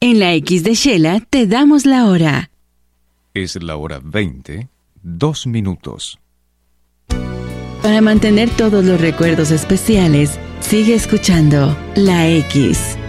En la X de Shela te damos la hora. Es la hora 20, 2 minutos. Para mantener todos los recuerdos especiales, sigue escuchando La X.